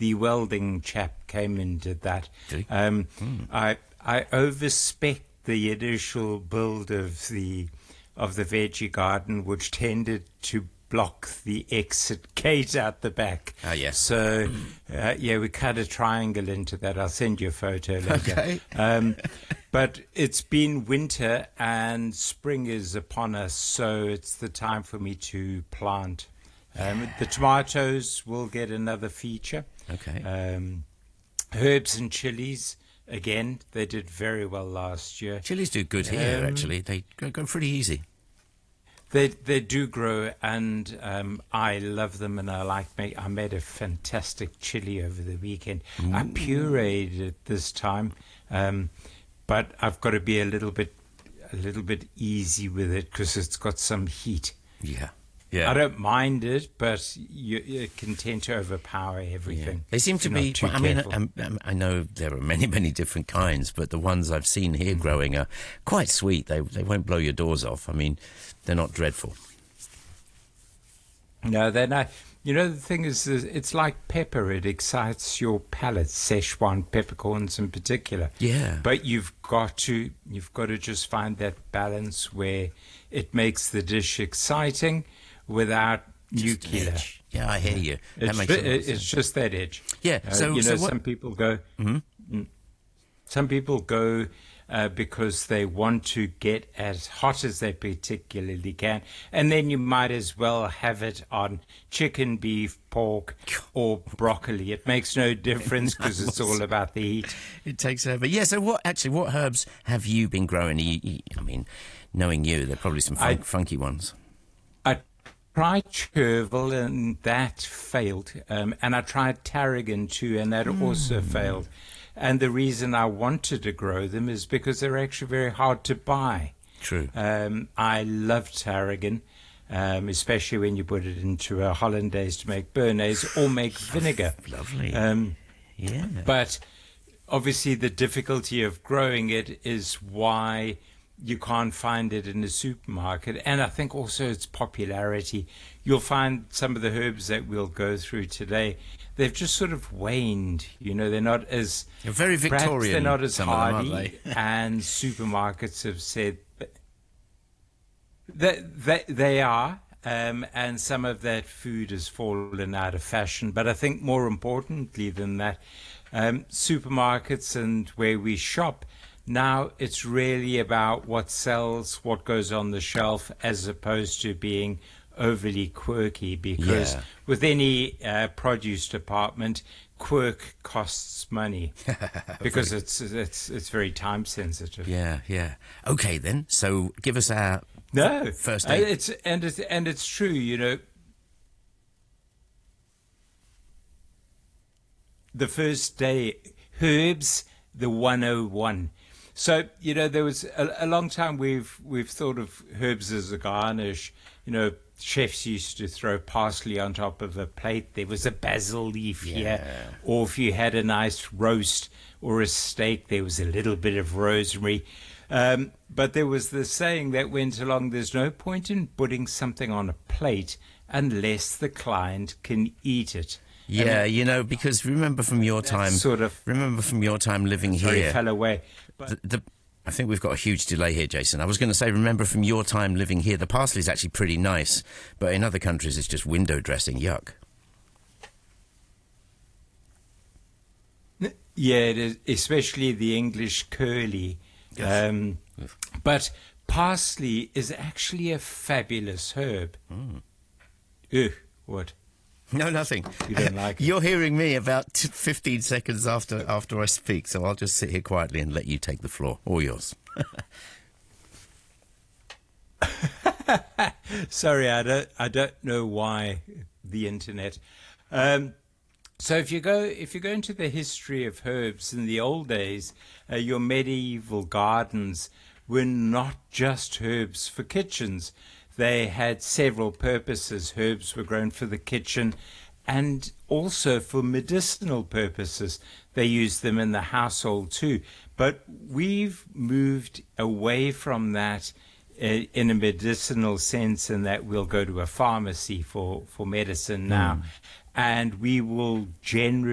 the welding chap came and did that. Did he? I overspec the initial build of the veggie garden, which tended to block the exit gate out the back. Ah, yes. So, we cut a triangle into that. I'll send you a photo later. Okay. But it's been winter and spring is upon us, so it's the time for me to plant. The tomatoes will get another feature. Okay. Herbs and chilies, again, they did very well last year. Chilies do good here, actually. They go pretty easy. They do grow, and I love them, and I made a fantastic chili over the weekend. Ooh. I pureed it this time, but I've got to be a little bit easy with it because it's got some heat. Yeah. Yeah. I don't mind it, but you can tend to overpower everything. Yeah. They seem to be. Well, I mean, I know there are many, many different kinds, but the ones I've seen here growing are quite sweet. They won't blow your doors off. I mean, they're not dreadful. No, they're not. You know, the thing is, it's like pepper. It excites your palate, Szechuan peppercorns in particular. Yeah. But you've got to just find that balance where it makes the dish exciting without nuclear. Edge. Yeah, I hear you. That makes it's just that edge. Yeah. So some people go. Mm-hmm. Some people go because they want to get as hot as they particularly can, and then you might as well have it on chicken, beef, pork, or broccoli. It makes no difference because it's all about the heat. It takes over. Yeah. So what herbs have you been growing? I mean, knowing you, there are probably some funky ones. I tried chervil and that failed, and I tried tarragon too, and that also failed. And the reason I wanted to grow them is because they're actually very hard to buy. True. I love tarragon, especially when you put it into a hollandaise to make béarnaise or make vinegar. Lovely. Yeah. But obviously the difficulty of growing it is why you can't find it in the supermarket. And I think also its popularity. You'll find some of the herbs that we'll go through today, they've just sort of waned. You know, they're not as... They're very Victorian. They're not as hardy. Them, aren't they? And supermarkets have said that they are. And some of that food has fallen out of fashion. But I think more importantly than that, supermarkets and where we shop, now it's really about what sells, what goes on the shelf, as opposed to being overly quirky, because with any produce department, quirk costs money because it's very time sensitive. Yeah. Okay, then. So give us our first aid. It's true, you know. The first day, herbs, the 101. So, you know, there was a long time we've thought of herbs as a garnish. You know, chefs used to throw parsley on top of a plate. There was a basil leaf here. Or if you had a nice roast or a steak, there was a little bit of rosemary. But there was the saying that went along, there's no point in putting something on a plate unless the client can eat it. Yeah, you know, because remember from your time living here. Fell away. But I think we've got a huge delay here, Jason. I was going to say, remember from your time living here, the parsley is actually pretty nice, but in other countries it's just window dressing. Yuck. Yeah, it is, especially the English curly. Yes. But parsley is actually a fabulous herb. Ugh, what? No, nothing. You don't like it? You're hearing me about 15 seconds after I speak, so I'll just sit here quietly and let you take the floor. All yours. Sorry, I don't know why the internet. So if you go into the history of herbs in the old days, your medieval gardens were not just herbs for kitchens. They had several purposes. Herbs were grown for the kitchen and also for medicinal purposes. They used them in the household too. But we've moved away from that in a medicinal sense, in that we'll go to a pharmacy for medicine now. And we will generally